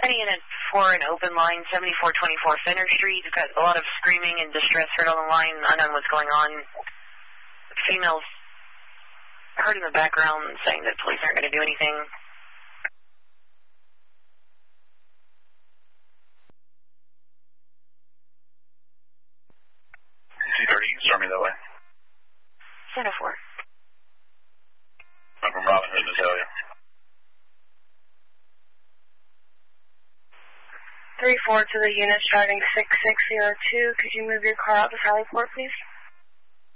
Any unit for an open line, 7424 Center Street. We've got a lot of screaming and distress heard on the line. Unknown what's going on. Females heard in the background saying that police aren't going to do anything. C-30, storm me that way. Center 4. I'm from Robin Hood, Natalia. 3-4 to the unit driving 6602. Could you move your car out to Sallyport, please?